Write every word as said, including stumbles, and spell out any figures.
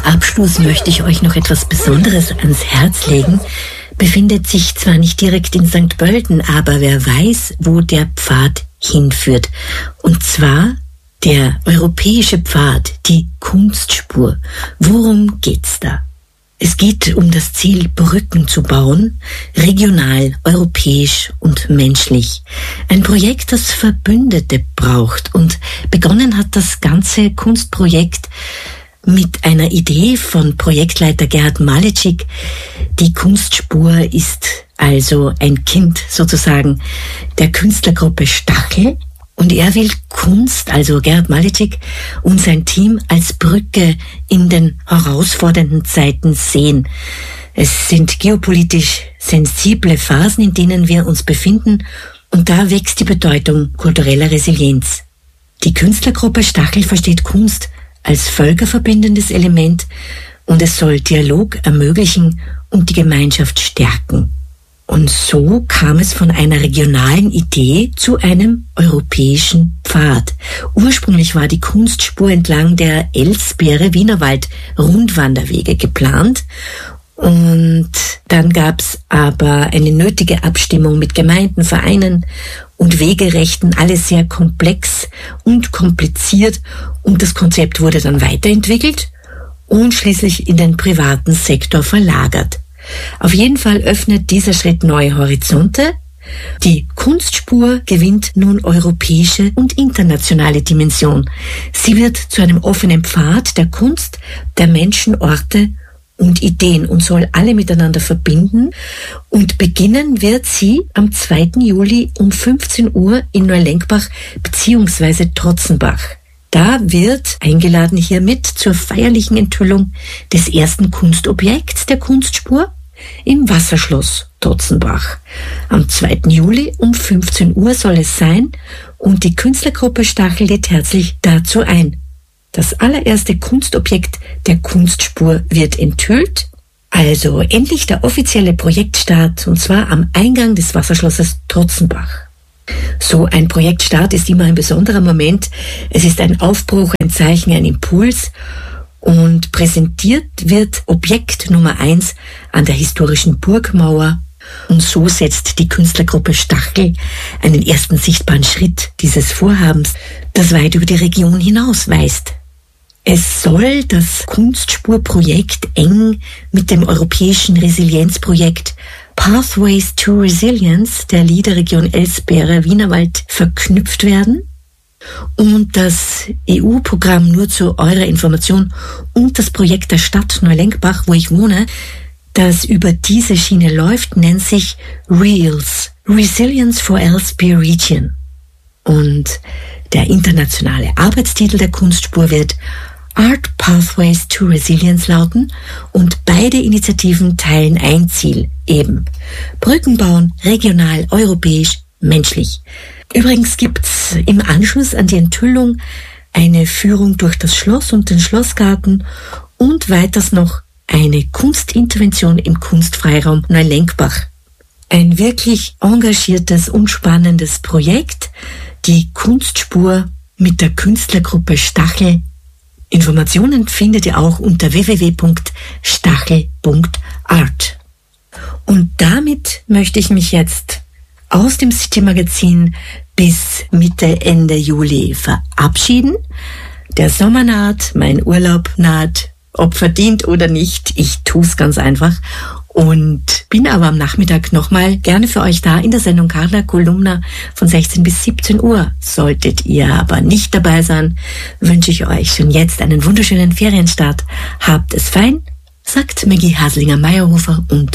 Abschluss möchte ich euch noch etwas Besonderes ans Herz legen. Befindet sich zwar nicht direkt in Sankt Pölten, aber wer weiß, wo der Pfad hinführt. Und zwar der europäische Pfad, die Kunstspur. Worum geht's da? Es geht um das Ziel, Brücken zu bauen, regional, europäisch und menschlich. Ein Projekt, das Verbündete braucht. Und begonnen hat das ganze Kunstprojekt mit einer Idee von Projektleiter Gerhard Malecik. Die Kunstspur ist also ein Kind sozusagen der Künstlergruppe Stachel. Und er will Kunst, also Gerhard Malecik und sein Team, als Brücke in den herausfordernden Zeiten sehen. Es sind geopolitisch sensible Phasen, in denen wir uns befinden, und da wächst die Bedeutung kultureller Resilienz. Die Künstlergruppe Stachel versteht Kunst als völkerverbindendes Element, und es soll Dialog ermöglichen und die Gemeinschaft stärken. Und so kam es von einer regionalen Idee zu einem europäischen Pfad. Ursprünglich war die Kunstspur entlang der Elsbeere Wienerwald Rundwanderwege geplant. Und dann gab es aber eine nötige Abstimmung mit Gemeinden, Vereinen und Wegerechten, alles sehr komplex und kompliziert. Und das Konzept wurde dann weiterentwickelt und schließlich in den privaten Sektor verlagert. Auf jeden Fall öffnet dieser Schritt neue Horizonte. Die Kunstspur gewinnt nun europäische und internationale Dimension. Sie wird zu einem offenen Pfad der Kunst, der Menschen, Orte und Ideen und soll alle miteinander verbinden. Und beginnen wird sie am zweiten Juli um fünfzehn Uhr in Neulenkbach bzw. Trotzenbach. Da wird eingeladen hiermit zur feierlichen Enthüllung des ersten Kunstobjekts der Kunstspur im Wasserschloss Trotzenbach. Am zweiten Juli um fünfzehn Uhr soll es sein, und die Künstlergruppe Stachel lädt herzlich dazu ein. Das allererste Kunstobjekt der Kunstspur wird enthüllt, also endlich der offizielle Projektstart, und zwar am Eingang des Wasserschlosses Trotzenbach. So ein Projektstart ist immer ein besonderer Moment. Es ist ein Aufbruch, ein Zeichen, ein Impuls, und präsentiert wird Objekt Nummer eins an der historischen Burgmauer. Und so setzt die Künstlergruppe Stachel einen ersten sichtbaren Schritt dieses Vorhabens, das weit über die Region hinaus weist. Es soll das Kunstspurprojekt eng mit dem europäischen Resilienzprojekt Pathways to Resilience der LIDER-Region Elsbeere Wienerwald verknüpft werden. Und das E U-Programm, nur zu eurer Information, und das Projekt der Stadt Neulenkbach, wo ich wohne, das über diese Schiene läuft, nennt sich REALS, Resilience for Elsbeere Region. Und der internationale Arbeitstitel der Kunstspur wird Art Pathways to Resilience lauten, und beide Initiativen teilen ein Ziel, eben Brücken bauen, regional, europäisch, menschlich. Übrigens gibt's im Anschluss an die Enthüllung eine Führung durch das Schloss und den Schlossgarten und weiters noch eine Kunstintervention im Kunstfreiraum Neulenkbach. Ein wirklich engagiertes und spannendes Projekt, die Kunstspur mit der Künstlergruppe Stachel. Informationen findet ihr auch unter w w w punkt stachel punkt art. Und damit möchte ich mich jetzt aus dem City Magazin bis Mitte, Ende Juli verabschieden. Der Sommer naht, mein Urlaub naht, ob verdient oder nicht, ich tu's ganz einfach. Und bin aber am Nachmittag nochmal gerne für euch da in der Sendung Carla Kolumna von sechzehn bis siebzehn Uhr. Solltet ihr aber nicht dabei sein, wünsche ich euch schon jetzt einen wunderschönen Ferienstart. Habt es fein, sagt Maggie Haslinger-Meyerhofer und